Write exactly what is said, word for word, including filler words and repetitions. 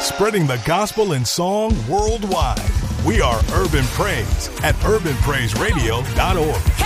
spreading the gospel in song worldwide. We are Urban Praise at urban praise radio dot org.